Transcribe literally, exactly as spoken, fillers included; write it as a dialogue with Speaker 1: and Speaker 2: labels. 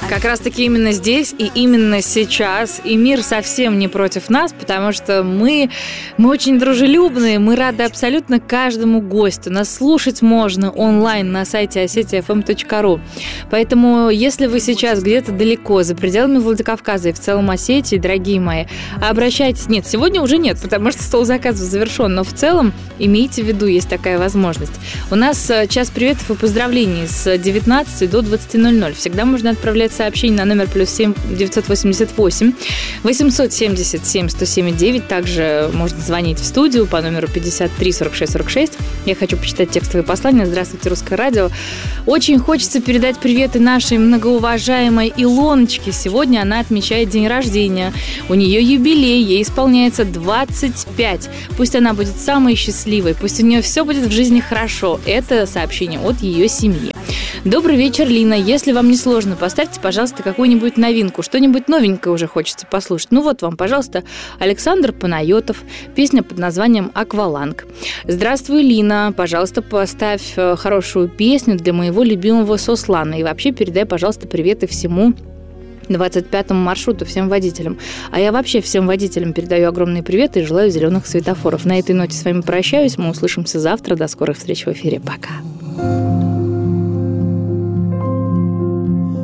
Speaker 1: Как раз-таки именно здесь и именно сейчас. И мир совсем не против нас, потому что мы, мы очень дружелюбные, мы рады абсолютно каждому гостю. Нас слушать можно онлайн на сайте осетия эф эм точка ру. Поэтому, если вы сейчас где-то далеко, за пределами Владикавказа и в целом Осетии, дорогие мои, обращайтесь. Нет, сегодня уже нет, потому что стол заказов завершен, но в целом имейте в виду, есть такая возможность. У нас час приветов и поздравлений с девятнадцати до двадцати ноль-ноль. Всегда можно отправлять сообщение на номер плюс семь девятьсот восемьдесят восемь восемьсот семьдесят семь сто семь девять. Также можно звонить в студию по номеру пятьдесят три сорок шесть сорок шесть. Я хочу почитать текстовые послания. Здравствуйте, Русское радио. Очень хочется передать приветы нашей многоуважаемой Илоночке. Сегодня она отмечает день рождения. У нее юбилей, ей исполняется двадцать пять. Пусть она будет самой счастливой, пусть у нее все будет в жизни хорошо. Это сообщение от ее семьи. Добрый вечер, Лина. Если вам не сложно, поставьте, пожалуйста, какую-нибудь новинку. Что-нибудь новенькое уже хочется послушать. Ну вот вам, пожалуйста, Александр Панайотов. Песня под названием «Акваланг». Здравствуй, Лина. Пожалуйста, поставь хорошую песню для моего любимого Сослана. И вообще передай, пожалуйста, приветы всему двадцать пятому маршруту, всем водителям. А я вообще всем водителям передаю огромные приветы и желаю зеленых светофоров. На этой ноте с вами прощаюсь. Мы услышимся завтра. До скорых встреч в эфире. Пока.